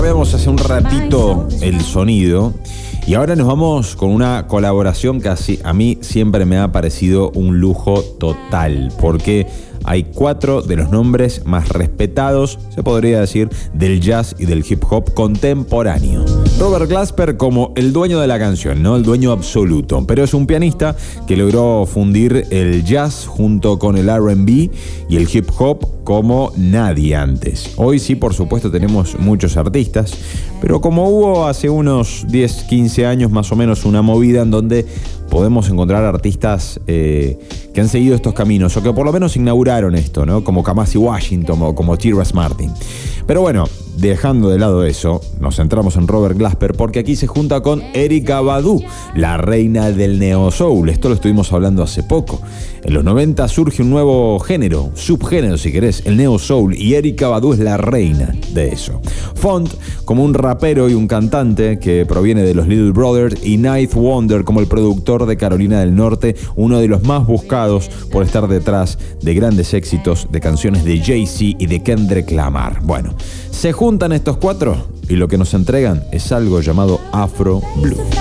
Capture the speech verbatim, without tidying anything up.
Vemos hace un ratito el sonido y ahora nos vamos con una colaboración que así, a mí siempre me ha parecido un lujo total, porque hay cuatro de los nombres más respetados, se podría decir, del jazz y del hip hop contemporáneo. Robert Glasper como el dueño de la canción, no el dueño absoluto, pero es un pianista que logró fundir el jazz junto con el R and B y el hip hop como nadie antes. Hoy sí, por supuesto, tenemos muchos artistas, pero como hubo hace unos diez, quince años más o menos una movida en donde podemos encontrar artistas eh, que han seguido estos caminos, o que por lo menos inauguraron esto, ¿no? Como Kamasi Washington o como Terrace Martin. Pero bueno, dejando de lado eso, nos centramos en Robert Glasper, porque aquí se junta con Erykah Badu, la reina del neo soul. Esto lo estuvimos hablando hace poco. En los noventa surge un nuevo género, subgénero si querés, el neo soul, y Erykah Badu es la reina de eso. Font como un rapero y un cantante que proviene de los Little Brothers, y Ninth Wonder como el productor de Carolina del Norte, uno de los más buscados por estar detrás de grandes éxitos de canciones de Jay-Z y de Kendrick Lamar. Bueno, se juntan estos cuatro y lo que nos entregan es algo llamado Afro Blue.